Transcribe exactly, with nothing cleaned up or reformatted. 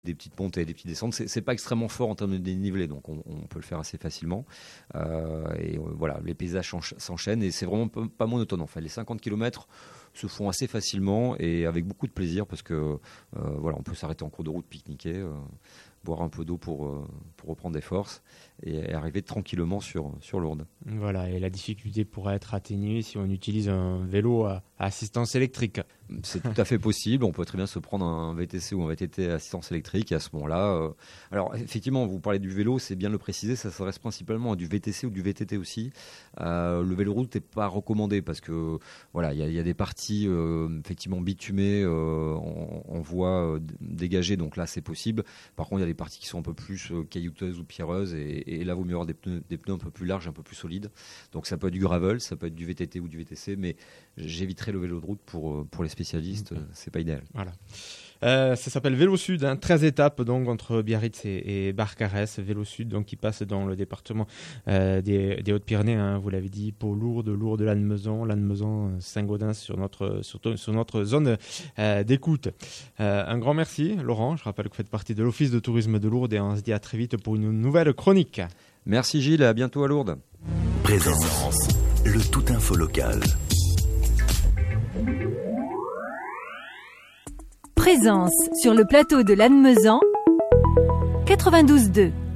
des petites montées et des petites descentes. C'est, c'est pas extrêmement fort en termes de dénivelé, donc on, on peut le faire assez facilement. Euh, et euh, voilà, les paysages s'enchaînent et c'est vraiment pas, pas monotone. Enfin, les cinquante kilomètres se font assez facilement et avec beaucoup de plaisir parce que euh, voilà, on peut s'arrêter en cours de route, pique-niquer, euh, boire un peu d'eau pour, euh, pour reprendre des forces et, et arriver tranquillement sur, sur Lourdes. Voilà, et la difficulté pourrait être atténuée si on utilise un vélo à, à assistance électrique. C'est tout à fait possible. On peut très bien se prendre un V T C ou un V T T à assistance électrique et à ce moment-là... Euh... Alors effectivement, vous parlez du vélo, c'est bien de le préciser, ça s'adresse principalement à du V T C ou du V T T aussi. Euh, le vélo route n'est pas recommandé parce que voilà, il y, y a des parties euh, effectivement bitumées, euh, en, en voie euh, dégagée, donc là c'est possible. Par contre, il y a des parties qui sont un peu plus euh, caillouteuses ou pierreuses et, et là, il vaut mieux avoir des pneus, des pneus un peu plus larges, un peu plus solides. Donc ça peut être du gravel, ça peut être du V T T ou du V T C, mais j'éviterai le vélo de route pour, pour les spécialistes, mmh. c'est pas idéal. Voilà. Euh, ça s'appelle Vélo Sud, hein, treize étapes donc entre Biarritz et, et Barcarès. Vélo Sud donc qui passe dans le département euh, des, des Hautes-Pyrénées, hein, vous l'avez dit, Pau, Lourdes, Lourdes, Lannemezan, Lannemezan, Saint-Gaudens sur notre, sur, sur notre zone euh, d'écoute. Euh, un grand merci Laurent, je rappelle que vous faites partie de l'Office de tourisme de Lourdes et on se dit à très vite pour une nouvelle chronique. Merci Gilles, à bientôt à Lourdes. Présence, le tout info local. Présence sur le plateau de Lannemezan quatre-vingt-douze deux.